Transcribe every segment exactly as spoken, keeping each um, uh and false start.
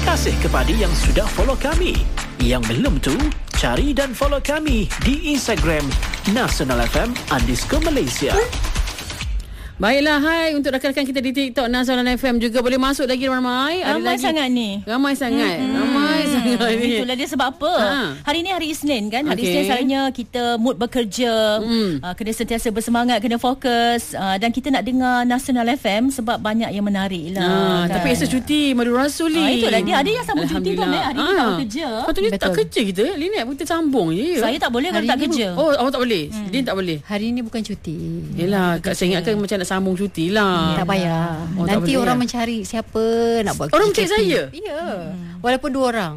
kasih kepada yang sudah follow kami. Yang belum tu, cari dan follow kami di Instagram Nasional F M underscore Malaysia. Baiklah, hai untuk rakan-rakan kita di TikTok Nasional F M juga boleh masuk lagi ramai. Ramai lagi. sangat ni. Ramai sangat. Hmm. Ramai sangat ni. Itulah dia sebab apa. Ha. Hari ni hari Isnin kan. Hari Okay. Isnin selalunya kita mood bekerja. Hmm. Uh, kena sentiasa bersemangat, kena fokus. Uh, dan kita nak dengar Nasional F M sebab banyak yang menarik lah. Ha, kan? tapi esok cuti Madu Rasuli. Ah, itulah dia. Ada yang sambung cuti pun. Eh. Hari ni tak bekerja. Patutnya tak kerja kita. Linet pun kita sambung je. Saya tak boleh kalau tak kerja. Oh, awak tak boleh? Hmm. Dia tak boleh? Hari ni bukan cuti. Yelah, Kak saya ingatkan macam nak sambung cuti lah. Tak payah. Oh, tak Nanti boleh, orang ya? mencari siapa nak buat Orang K K P. mencari saya? Ya. Hmm. Walaupun dua orang.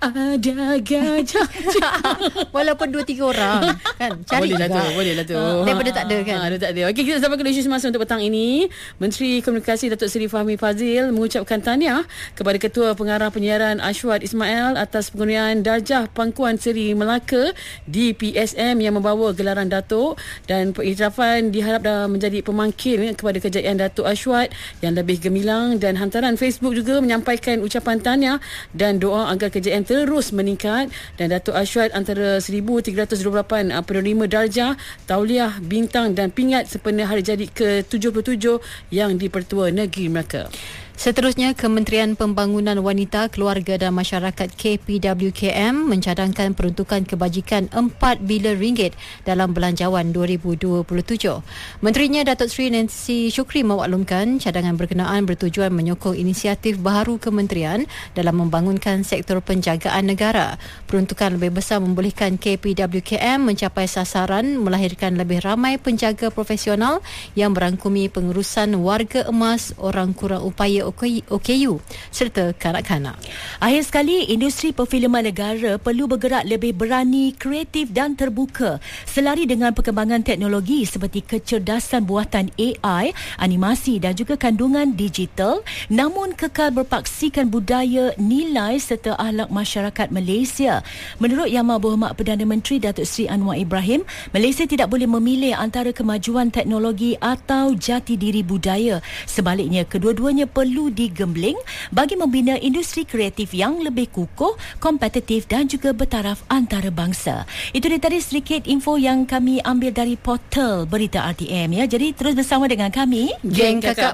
Ada gajah. Walaupun dua tiga orang kan cari boleh lah juga. tu, boleh lah tu. Ha, daripada tak ada kan. Ha, ada tak ada. Okey, kita sampai ke isu semasa untuk petang ini. Menteri Komunikasi Datuk Seri Fahmi Fadzil mengucapkan tahniah kepada Ketua Pengarah Penyiaran Ashwad Ismail atas pengurnian darjah Pangkuan Seri Melaka di P S M yang membawa gelaran Datuk, dan pengiktirafan diharap dah menjadi pemangkin kepada kejayaan Datuk Ashwad yang lebih gemilang, dan hantaran Facebook juga menyampaikan ucapan tahniah dan doa agar kejayaan terus meningkat, dan Datuk Ashwad antara seribu tiga ratus dua puluh lapan uh, penerima darjah, tauliah, bintang dan pingat sempena hari jadi ke tujuh puluh tujuh yang di-Pertua Negeri Melaka. Seterusnya, Kementerian Pembangunan Wanita, Keluarga dan Masyarakat K P W K M mencadangkan peruntukan kebajikan empat bilion ringgit dalam belanjawan dua ribu dua puluh tujuh. Menterinya Datuk Seri Nancy Shukri memaklumkan cadangan berkenaan bertujuan menyokong inisiatif baharu kementerian dalam membangunkan sektor penjagaan negara. Peruntukan lebih besar membolehkan K P W K M mencapai sasaran melahirkan lebih ramai penjaga profesional yang merangkumi pengurusan warga emas, orang kurang upaya O K U serta kanak-kanak. Akhir sekali, industri perfilman negara perlu bergerak lebih berani, kreatif dan terbuka selari dengan perkembangan teknologi seperti kecerdasan buatan A I, animasi dan juga kandungan digital, namun kekal berpaksikan budaya, nilai serta akhlak masyarakat Malaysia. Menurut Yang Maha Berhormat Perdana Menteri Datuk Seri Anwar Ibrahim, Malaysia tidak boleh memilih antara kemajuan teknologi atau jati diri budaya. Sebaliknya, kedua-duanya perlu digembling bagi membina industri kreatif yang lebih kukuh, kompetitif dan juga bertaraf antarabangsa. Itu dia tadi sedikit info yang kami ambil dari portal Berita R T M ya. Jadi terus bersama dengan kami, Geng Kakak